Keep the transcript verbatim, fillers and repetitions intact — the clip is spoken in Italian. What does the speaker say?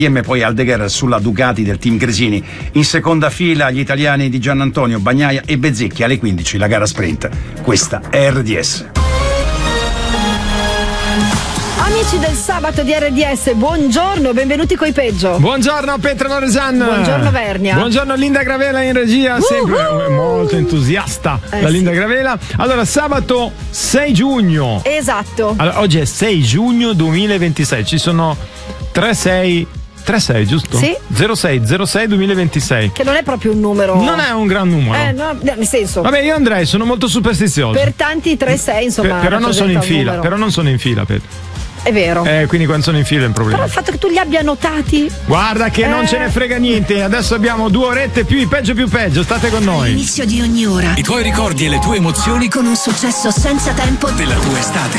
E poi Aldeguer sulla Ducati del team Gresini. In seconda fila gli italiani di Giannantonio, Bagnaia e Bezzecchi. Alle quindici la gara sprint. Questa è R D S. Amici del sabato di R D S, buongiorno, benvenuti coi peggio. Buongiorno Petra Loresan. Buongiorno Vernia. Buongiorno Linda Gravela in regia, uh-huh. sempre molto entusiasta eh, la Linda sì. Gravela. Allora, sabato sei giugno. Esatto. Allora, oggi è sei giugno duemilaventisei, ci sono tre sei tre sei, giusto? Sì. zero sei zero sei duemilaventisei. Che non è proprio un numero. Non è un gran numero. Eh, no, nel senso. Vabbè, io andrei, sono molto superstizioso. Per tanti tre sei, insomma. Per, però non sono in fila, numero. però non sono in fila, Petra. È vero. Eh, quindi quando sono in fila è un problema. Però il fatto che tu li abbia notati. Guarda che eh. non ce ne frega niente. Adesso abbiamo due orette più i peggio più peggio. State con noi. All'inizio di ogni ora. I tuoi ricordi e le tue emozioni con un successo senza tempo della tua estate.